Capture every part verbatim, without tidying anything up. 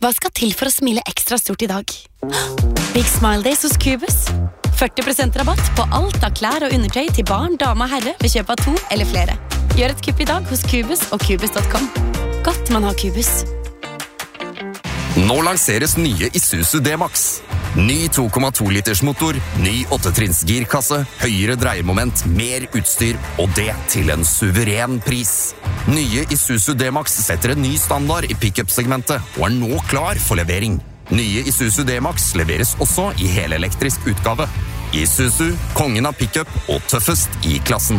Hva skal til for å smile ekstra stort i dag? Big Smile Days hos Cubus. førti prosent rabatt på alt av klær og undertøy til barn, dame og herre ved kjøp av to eller flere. Gjør et kupp i dag hos Cubus og Cubus punktum com. Godt man har Cubus. Nå lanseres nye Isuzu D-Max. Ny to komma to liters motor, ny åttetrinns girkasse, høyere dreiemoment, mer utstyr, og det til en suveren pris. Nye Isuzu D-Max setter en ny standard i pick-up-segmentet, og er nå klar for levering. Nye Isuzu D-Max leveres også i helelektrisk utgave. Isuzu, kongen av pick-up og tøffest i klassen.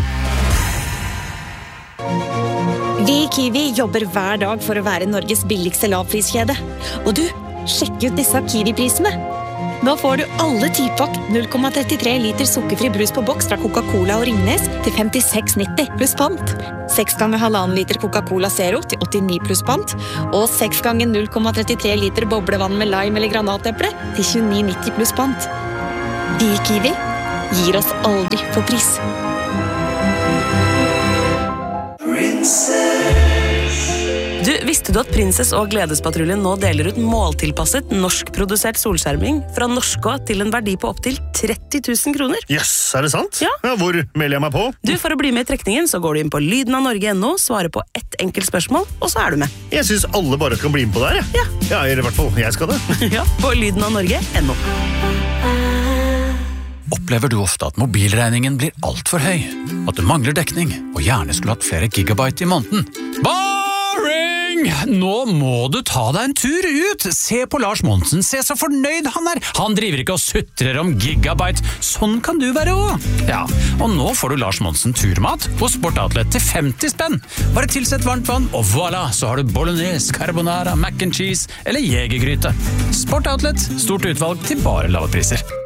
Vi i Kiwi jobber hver dag for å være Norges billigste lavpriskjede. Og du, sjekk ut disse Kiwi-prisene. Nå får du alle ti-pakk null komma trettitre liter sukkerfri brus på boks fra Coca-Cola og Ringnes til femtiseks nitti pluss pant. seks ganger halvannen liter Coca-Cola Zero til åttini pluss pant. Og seks ganger null komma trettitre liter boblevann med lime eller granateple til tjueni nitti pluss pant. Vi i Kiwi gir oss aldri for pris. Du, visste du at Prinsess og Gledespatruljen nå deler ut måltilpasset norskprodusert solskjerming fra Norskå til en verdi på opptil tretti tusen kroner? Jøss, yes, er det sant? Ja. Ja. Hvor melder jeg meg på? Du, for å bli med i trekningen så går du inn på lyden av Norge punkt no, svarer på ett enkelt spørsmål, og så er du med. Jeg synes alle bare kan bli med på det her, ja. Ja. Ja, i hvert fall, jeg skal det. Ja, på lyden av Norge punktum no. Opplever du ofte at mobilregningen blir alt for høy? At du mangler dekning, og gjerne skulle hatt flere gigabyte i måneden? Boring! Nå må du ta deg en tur ut! Se på Lars Monsen, se så fornøyd han er! Han driver ikke og sutrer om gigabyte. Sånn kan du være også. Ja, og nå får du Lars Monsen turmat på Sportoutlet til femti spenn. Bare tilsett varmt vann, og voilà, så har du bolognese, carbonara, mac and cheese eller jegergryte. Sportoutlet, stort utvalg til bare lave priser.